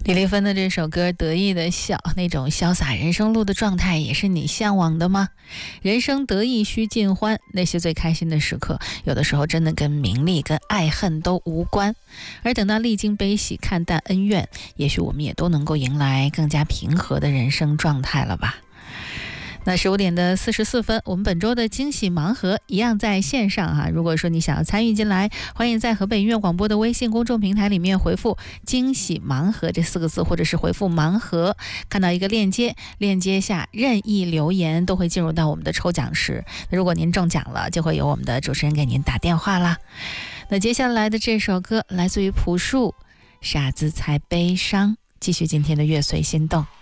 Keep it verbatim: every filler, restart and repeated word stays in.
李丽芬的这首歌得意的笑，那种潇洒人生路的状态也是你向往的吗？人生得意须尽欢，那些最开心的时刻有的时候真的跟名利跟爱恨都无关，而等到历经悲喜看淡恩怨，也许我们也都能够迎来更加平和的人生状态了吧。那十五点的四十四分，我们本周的惊喜盲盒一样在线上啊。如果说你想要参与进来，欢迎在河北音乐广播的微信公众平台里面回复惊喜盲盒这四个字，或者是回复盲盒，看到一个链接，链接下任意留言都会进入到我们的抽奖池。如果您中奖了，就会有我们的主持人给您打电话啦。那接下来的这首歌来自于朴树，傻子才悲伤，继续今天的乐随心动。